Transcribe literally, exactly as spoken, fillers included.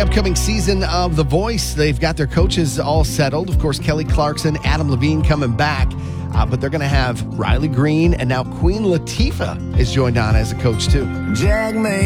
upcoming season of The Voice. They've got their coaches all settled. Of course, Kelly Clarkson, Adam Levine coming back. Uh, but they're going to have Riley Green, and now Queen Latifah is joined on as a coach, too. Jack may